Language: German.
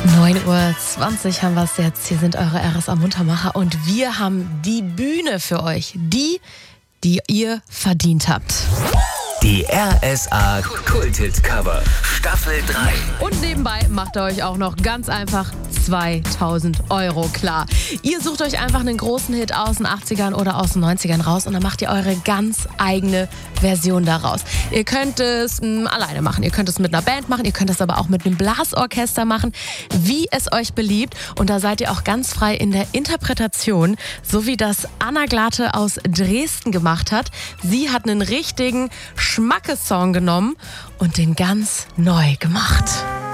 9:20 Uhr haben wir es jetzt. Hier sind eure RSA Muntermacher und wir haben die Bühne für euch. Die ihr verdient habt. Die RSA Kulthit-Cover Staffel 3. Und nebenbei macht ihr euch auch noch ganz einfach 2000 € klar. Ihr sucht euch einfach einen großen Hit aus den 80ern oder aus den 90ern raus und dann macht ihr eure ganz eigene Version daraus. Ihr könnt es alleine machen, ihr könnt es mit einer Band machen, ihr könnt es aber auch mit einem Blasorchester machen, wie es euch beliebt. Und da seid ihr auch ganz frei in der Interpretation, so wie das Anna Glate aus Dresden gemacht hat. Sie hat einen richtigen Schmackes-Song genommen und den ganz neu gemacht.